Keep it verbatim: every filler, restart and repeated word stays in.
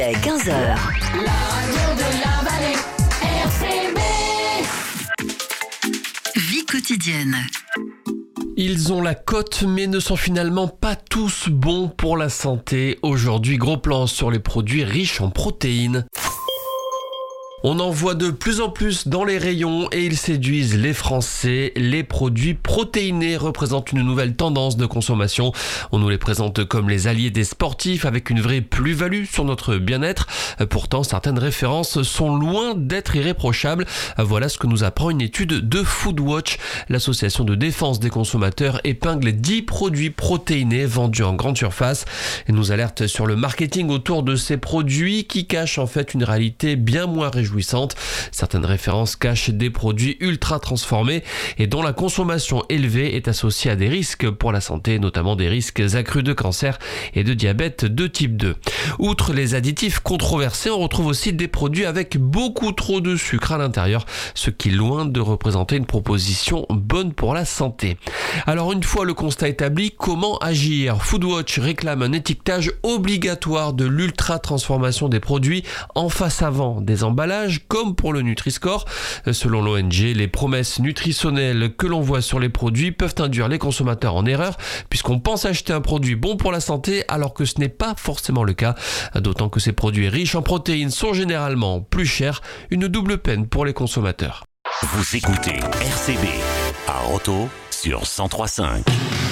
À quinze heures. La radio de la vallée, R C B. Vie quotidienne. Ils ont la cote mais ne sont finalement pas tous bons pour la santé. Aujourd'hui, gros plan sur les produits riches en protéines. On en voit de plus en plus dans les rayons et ils séduisent les Français. Les produits protéinés représentent une nouvelle tendance de consommation. On nous les présente comme les alliés des sportifs avec une vraie plus-value sur notre bien-être. Pourtant, certaines références sont loin d'être irréprochables. Voilà ce que nous apprend une étude de Foodwatch. L'association de défense des consommateurs épingle dix produits protéinés vendus en grande surface et nous alerte sur le marketing autour de ces produits qui cachent en fait une réalité bien moins réjouissante. Certaines références cachent des produits ultra transformés et dont la consommation élevée est associée à des risques pour la santé, notamment des risques accrus de cancer et de diabète de type deux. Outre les additifs controversés, on retrouve aussi des produits avec beaucoup trop de sucre à l'intérieur, ce qui est loin de représenter une proposition bonne pour la santé. Alors une fois le constat établi, comment agir ? Foodwatch réclame un étiquetage obligatoire de l'ultra transformation des produits en face avant des emballages, comme pour le Nutri-Score. Selon l'O N G, les promesses nutritionnelles que l'on voit sur les produits peuvent induire les consommateurs en erreur, puisqu'on pense acheter un produit bon pour la santé alors que ce n'est pas forcément le cas, d'autant que ces produits riches en protéines sont généralement plus chers, une double peine pour les consommateurs. Vous écoutez R C B à Roto sur cent trois virgule cinq.